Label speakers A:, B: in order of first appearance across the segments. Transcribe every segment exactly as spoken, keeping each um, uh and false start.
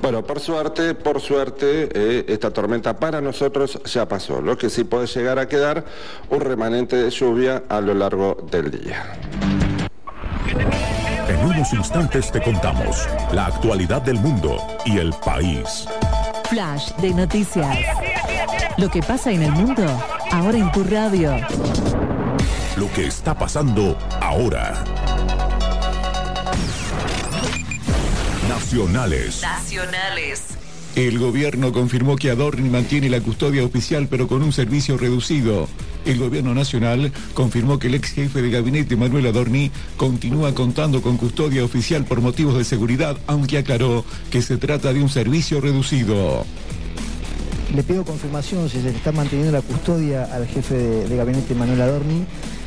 A: Bueno, por suerte, por suerte, eh, esta tormenta para nosotros ya pasó. Lo que sí puede llegar a quedar un remanente de lluvia a lo largo del día.
B: En unos instantes te contamos la actualidad del mundo y el país.
C: Flash de noticias. Lo que pasa en el mundo, ahora en tu radio.
B: Lo que está pasando ahora. Nacionales.
C: Nacionales.
D: El gobierno confirmó que Adorni mantiene la custodia oficial pero con un servicio reducido. El gobierno nacional confirmó que el ex jefe de gabinete Manuel Adorni continúa contando con custodia oficial por motivos de seguridad, aunque aclaró que se trata de un servicio reducido.
E: Le pido confirmación si se le está manteniendo la custodia al jefe de, de gabinete Manuel Adorni,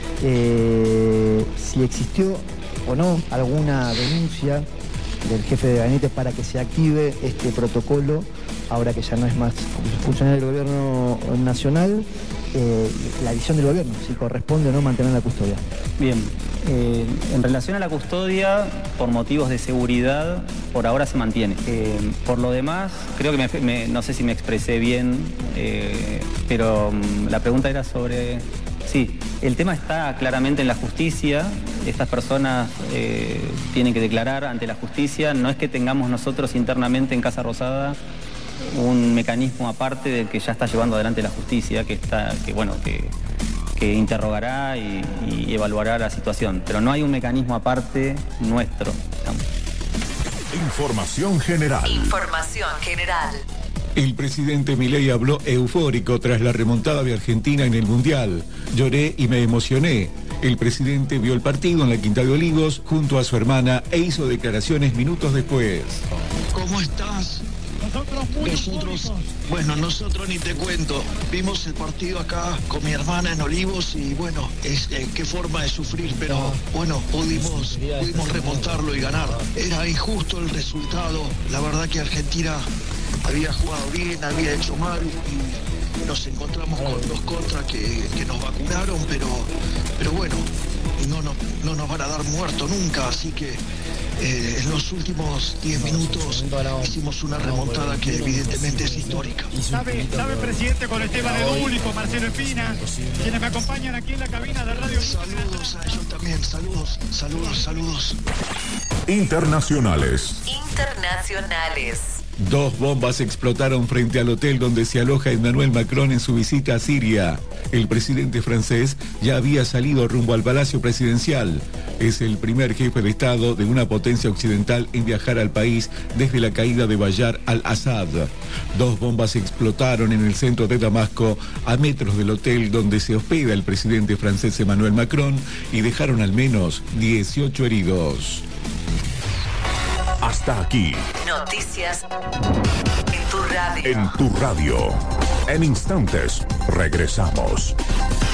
E: eh, si existió o no alguna denuncia del jefe de gabinete para que se active este protocolo, ahora que ya no es más funcionario del gobierno nacional, eh, la visión del gobierno, si corresponde o no mantener la custodia.
F: Bien, eh, en relación a la custodia, por motivos de seguridad, por ahora se mantiene. Eh, por lo demás, creo que me, me, no sé si me expresé bien, eh, pero um, la pregunta era sobre... Sí, el tema está claramente en la justicia. Estas personas eh, tienen que declarar ante la justicia. No es que tengamos nosotros internamente en Casa Rosada un mecanismo aparte del que ya está llevando adelante la justicia, que está, que bueno, que, que interrogará y, y evaluará la situación. Pero no hay un mecanismo aparte nuestro, digamos.
B: Información general.
C: Información general.
D: El presidente Milei habló eufórico tras la remontada de Argentina en el Mundial. Lloré y me emocioné. El presidente vio el partido en la Quinta de Olivos junto a su hermana e hizo declaraciones minutos después.
G: ¿Cómo estás?
H: Nosotros muy
G: Nosotros, bueno, nosotros ni te cuento. Vimos el partido acá con mi hermana en Olivos y bueno, es eh, qué forma de sufrir, pero bueno, pudimos, pudimos remontarlo y ganar. Era injusto el resultado. La verdad que Argentina había jugado bien, había hecho mal y nos encontramos con dos contras que, que nos vacunaron, pero, pero bueno, no, no, no nos van a dar muerto nunca, así que eh, en los últimos diez minutos hicimos una remontada que evidentemente es histórica.
H: ¿Sabe, sabe presidente, con Esteban Edul y con Marcelo Espina, quienes me acompañan aquí en la cabina de Radio?
G: Saludos a ellos también, saludos, saludos, saludos.
B: Internacionales.
C: Internacionales.
D: Dos bombas explotaron frente al hotel donde se aloja Emmanuel Macron en su visita a Siria. El presidente francés ya había salido rumbo al Palacio Presidencial. Es el primer jefe de Estado de una potencia occidental en viajar al país desde la caída de Bayar al-Assad. Dos bombas explotaron en el centro de Damasco, a metros del hotel donde se hospeda el presidente francés Emmanuel Macron, y dejaron al menos dieciocho heridos.
B: Hasta aquí.
C: Noticias en tu radio.
B: En tu radio. En instantes, regresamos.